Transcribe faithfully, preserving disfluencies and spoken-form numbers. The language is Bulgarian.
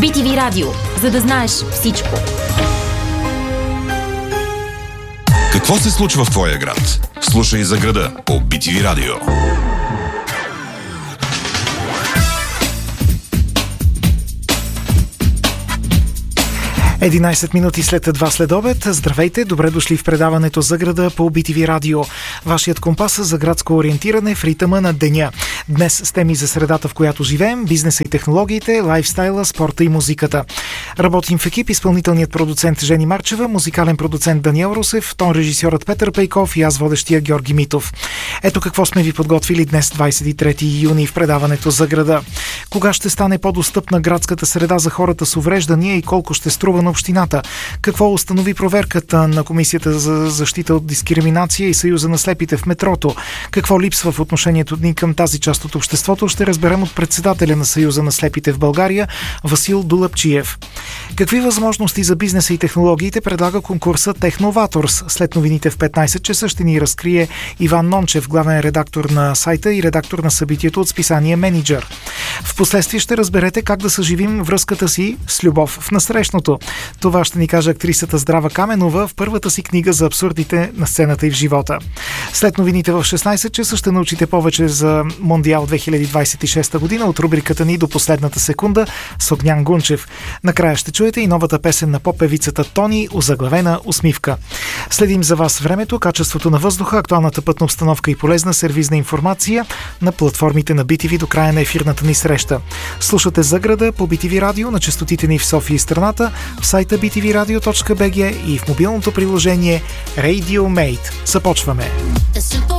би ти ви Радио, за да знаеш всичко. Какво се случва в твоя град? Слушай за града по би ти ви Радио. единайсет минути след два следобед. Здравейте, добре дошли в предаването за града по би ти ви Радио. Вашият компас за градско ориентиране в ритъма на деня. Днес с теми за средата, в която живеем, бизнеса и технологиите, лайфстайла, спорта и музиката. Работим в екип изпълнителният продуцент Жени Марчева, музикален продуцент Даниел Русев, тон режисьорът Петър Пейков и аз водещия Георги Митов. Ето какво сме ви подготвили днес, двайсет и трети юни, в предаването за града. Кога ще стане по-достъпна градската среда за хората с увреждания и колко ще струва на общината? Какво установи проверката на Комисията за защита от дискриминация и Съюза на слепите в метрото? Какво липсва в отношението ни към тази част от обществото? Ще разберем от председателя на Съюза на слепите в България Васил Дулапчиев. Какви възможности за бизнеса и технологиите предлага конкурса Техноваторс? След новините в петнайсет часа ще ни разкрие Иван Нончев, главен редактор на сайта и редактор на събитието от списание Менеджер. Впоследствие ще разберете как да съживим връзката си с любов в насрещното. Това ще ни каже актрисата Здрава Каменова в първата си книга за абсурдите на сцената и в живота. След новините в шестнайсет часа ще научите повече за Мондиал две хиляди двайсет и шеста година от рубриката ни До последната секунда с Огнян Гунчев. Накрая ще чуете и новата песен на поп-певицата Тони, озаглавена Усмивка. Следим за вас времето, качеството на въздуха, актуалната пътна обстановка и полезна сервизна информация на платформите на би ти ви до края на ефирната ни среща. Слушате за града по би ти ви Радио на честотите ни в София и страната, в сайта би ти ви радио точка би джи и в мобилното приложение Radio Mate. Започваме!